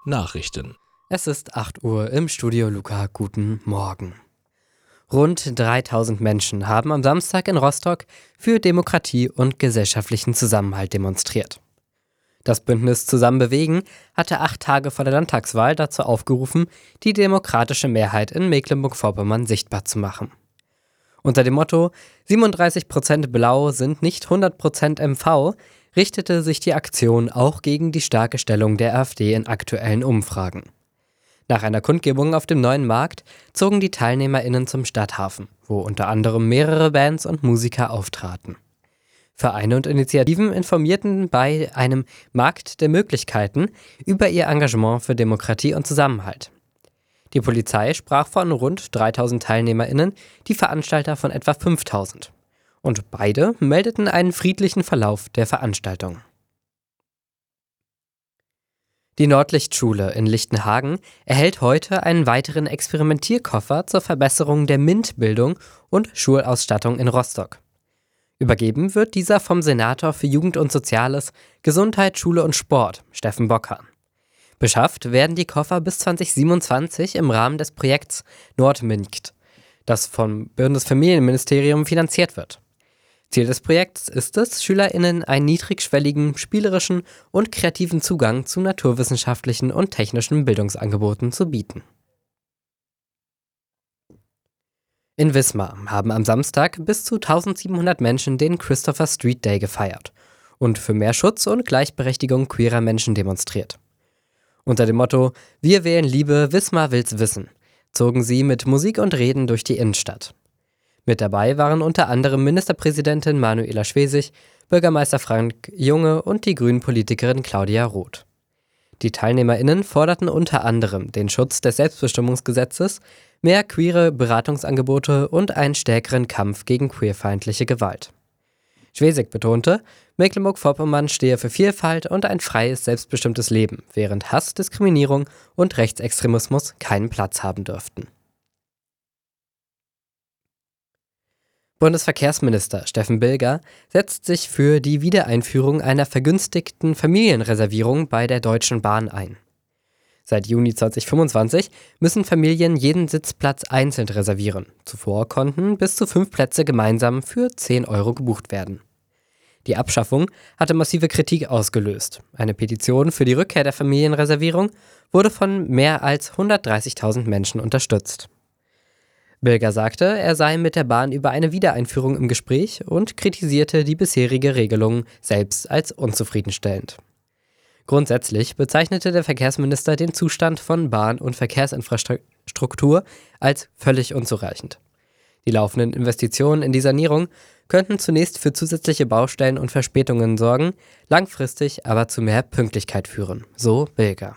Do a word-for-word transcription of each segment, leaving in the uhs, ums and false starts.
Nachrichten. Es ist acht Uhr im Studio Luca. Guten Morgen. Rund dreitausend Menschen haben am Samstag in Rostock für Demokratie und gesellschaftlichen Zusammenhalt demonstriert. Das Bündnis Zusammen bewegen hatte acht Tage vor der Landtagswahl dazu aufgerufen, die demokratische Mehrheit in Mecklenburg-Vorpommern sichtbar zu machen. Unter dem Motto siebenunddreißig Prozent Blau sind nicht hundert Prozent M V richtete sich die Aktion auch gegen die starke Stellung der AfD in aktuellen Umfragen. Nach einer Kundgebung auf dem Neuen Markt zogen die TeilnehmerInnen zum Stadthafen, wo unter anderem mehrere Bands und Musiker auftraten. Vereine und Initiativen informierten bei einem Markt der Möglichkeiten über ihr Engagement für Demokratie und Zusammenhalt. Die Polizei sprach von rund dreitausend TeilnehmerInnen, die Veranstalter von etwa fünftausend. Und beide meldeten einen friedlichen Verlauf der Veranstaltung. Die Nordlichtschule in Lichtenhagen erhält heute einen weiteren Experimentierkoffer zur Verbesserung der MINT-Bildung und Schulausstattung in Rostock. Übergeben wird dieser vom Senator für Jugend und Soziales, Gesundheit, Schule und Sport, Steffen Bockhahn. Beschafft werden die Koffer bis zwanzig siebenundzwanzig im Rahmen des Projekts Nordminkt, das vom Bundesfamilienministerium finanziert wird. Ziel des Projekts ist es, SchülerInnen einen niedrigschwelligen, spielerischen und kreativen Zugang zu naturwissenschaftlichen und technischen Bildungsangeboten zu bieten. In Wismar haben am Samstag bis zu eintausendsiebenhundert Menschen den Christopher Street Day gefeiert und für mehr Schutz und Gleichberechtigung queerer Menschen demonstriert. Unter dem Motto „Wir wählen Liebe, Wismar will's wissen“ zogen sie mit Musik und Reden durch die Innenstadt. Mit dabei waren unter anderem Ministerpräsidentin Manuela Schwesig, Bürgermeister Frank Junge und die Grünen-Politikerin Claudia Roth. Die TeilnehmerInnen forderten unter anderem den Schutz des Selbstbestimmungsgesetzes, mehr queere Beratungsangebote und einen stärkeren Kampf gegen queerfeindliche Gewalt. Schwesig betonte, Mecklenburg-Vorpommern stehe für Vielfalt und ein freies, selbstbestimmtes Leben, während Hass, Diskriminierung und Rechtsextremismus keinen Platz haben dürften. Bundesverkehrsminister Steffen Bilger setzt sich für die Wiedereinführung einer vergünstigten Familienreservierung bei der Deutschen Bahn ein. Seit Juni zweitausendfünfundzwanzig müssen Familien jeden Sitzplatz einzeln reservieren. Zuvor konnten bis zu fünf Plätze gemeinsam für zehn Euro gebucht werden. Die Abschaffung hatte massive Kritik ausgelöst. Eine Petition für die Rückkehr der Familienreservierung wurde von mehr als hundertdreißigtausend Menschen unterstützt. Bilger sagte, er sei mit der Bahn über eine Wiedereinführung im Gespräch und kritisierte die bisherige Regelung selbst als unzufriedenstellend. Grundsätzlich bezeichnete der Verkehrsminister den Zustand von Bahn- und Verkehrsinfrastruktur als völlig unzureichend. Die laufenden Investitionen in die Sanierung könnten zunächst für zusätzliche Baustellen und Verspätungen sorgen, langfristig aber zu mehr Pünktlichkeit führen, so Bilger.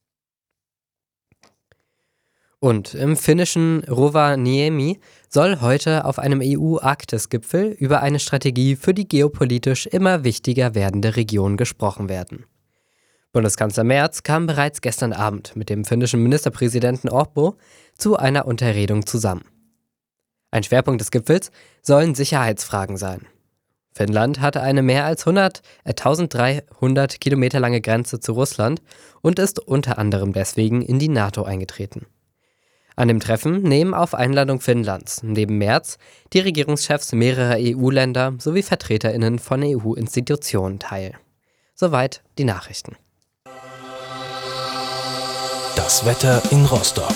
Und im finnischen Rovaniemi soll heute auf einem E U-Arktis-Gipfel über eine Strategie für die geopolitisch immer wichtiger werdende Region gesprochen werden. Bundeskanzler Merz kam bereits gestern Abend mit dem finnischen Ministerpräsidenten Orpo zu einer Unterredung zusammen. Ein Schwerpunkt des Gipfels sollen Sicherheitsfragen sein. Finnland hatte eine mehr als eintausenddreihundert Kilometer lange Grenze zu Russland und ist unter anderem deswegen in die NATO eingetreten. An dem Treffen nehmen auf Einladung Finnlands neben Merz die Regierungschefs mehrerer E U-Länder sowie VertreterInnen von E U-Institutionen teil. Soweit die Nachrichten. Das Wetter in Rostock.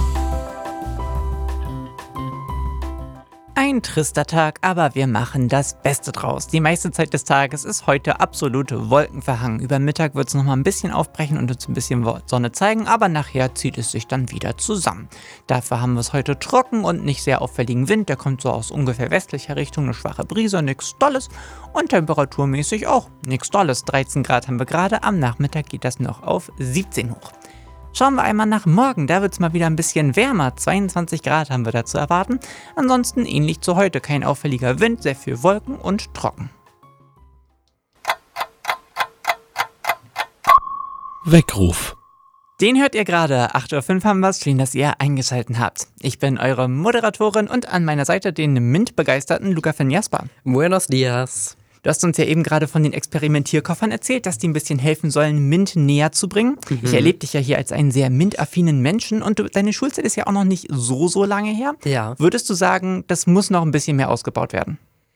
Ein trister Tag, aber wir machen das Beste draus. Die meiste Zeit des Tages ist heute absolut wolkenverhangen. Über Mittag wird es nochmal ein bisschen aufbrechen und uns ein bisschen Sonne zeigen, aber nachher zieht es sich dann wieder zusammen. Dafür haben wir es heute trocken und nicht sehr auffälligen Wind. Der kommt so aus ungefähr westlicher Richtung, eine schwache Brise, nichts Dolles. Und temperaturmäßig auch nichts Dolles. dreizehn Grad haben wir gerade, am Nachmittag geht das noch auf siebzehn hoch. Schauen wir einmal nach morgen, da wird es mal wieder ein bisschen wärmer, zweiundzwanzig Grad haben wir da zu erwarten. Ansonsten ähnlich zu heute, kein auffälliger Wind, sehr viel Wolken und trocken. Weckruf. Den hört ihr gerade, acht Uhr fünf haben wir es, schön, dass ihr eingeschaltet habt. Ich bin eure Moderatorin und an meiner Seite den MINT-begeisterten Luca van Jasper. Buenos dias. Du hast uns ja eben gerade von den Experimentierkoffern erzählt, dass die ein bisschen helfen sollen, MINT näher zu bringen. Mhm. Ich erlebe dich ja hier als einen sehr MINT-affinen Menschen und du, deine Schulzeit ist ja auch noch nicht so, so lange her. Ja. Würdest du sagen, das muss noch ein bisschen mehr ausgebaut werden?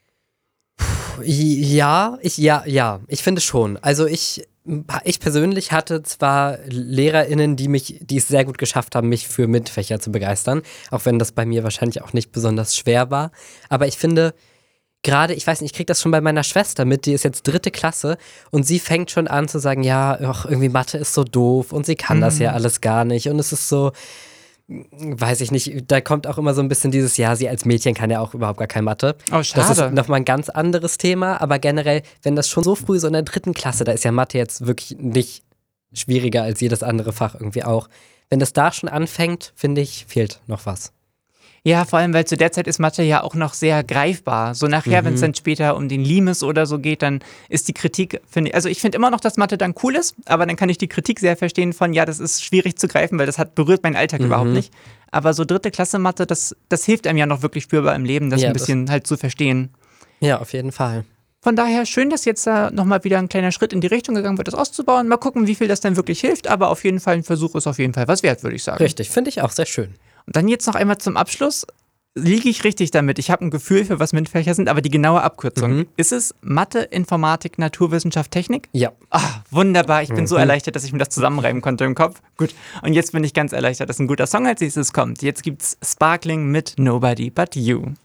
Ja, ich, ja, ja, ich finde schon. Also ich, ich persönlich hatte zwar LehrerInnen, die mich, die es sehr gut geschafft haben, mich für MINT-Fächer zu begeistern, auch wenn das bei mir wahrscheinlich auch nicht besonders schwer war. Aber ich finde, gerade, ich weiß nicht, ich kriege das schon bei meiner Schwester mit, die ist jetzt dritte Klasse und sie fängt schon an zu sagen, ja, ach, irgendwie Mathe ist so doof und sie kann mhm. das ja alles gar nicht und es ist so, weiß ich nicht, da kommt auch immer so ein bisschen dieses, ja, sie als Mädchen kann ja auch überhaupt gar kein Mathe. Oh, schade. Das ist nochmal ein ganz anderes Thema, aber generell, wenn das schon so früh, so in der dritten Klasse, da ist ja Mathe jetzt wirklich nicht schwieriger als jedes andere Fach irgendwie auch. Wenn das da schon anfängt, finde ich, fehlt noch was. Ja, vor allem, weil zu der Zeit ist Mathe ja auch noch sehr greifbar. So nachher, Mhm. wenn es dann später um den Limes oder so geht, dann ist die Kritik, finde ich, also ich finde immer noch, dass Mathe dann cool ist, aber dann kann ich die Kritik sehr verstehen von, ja, das ist schwierig zu greifen, weil das hat berührt meinen Alltag Mhm. überhaupt nicht. Aber so dritte Klasse Mathe, das, das hilft einem ja noch wirklich spürbar im Leben, das Ja, ein bisschen halt zu verstehen. Ja, auf jeden Fall. Von daher schön, dass jetzt da nochmal wieder ein kleiner Schritt in die Richtung gegangen wird, das auszubauen. Mal gucken, wie viel das dann wirklich hilft, aber auf jeden Fall ein Versuch ist auf jeden Fall was wert, würde ich sagen. Richtig, finde ich auch sehr schön. Und dann jetzt noch einmal zum Abschluss. Liege ich richtig damit? Ich habe ein Gefühl für, was MINT-Fächer sind, aber die genaue Abkürzung. Mhm. Ist es Mathe, Informatik, Naturwissenschaft, Technik? Ja. Ah, wunderbar. Ich bin Mhm. so erleichtert, dass ich mir das zusammenreiben konnte im Kopf. Gut. Und jetzt bin ich ganz erleichtert, dass ein guter Song als nächstes kommt. Jetzt gibt's Sparkling mit Nobody But You.